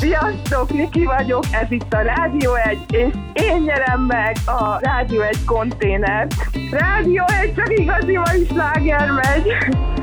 Sziasztok, Niki vagyok, ez itt a Rádió 1, és én nyerem meg a Rádió 1 konténert. Rádió 1, csak igazi mai sláger megy!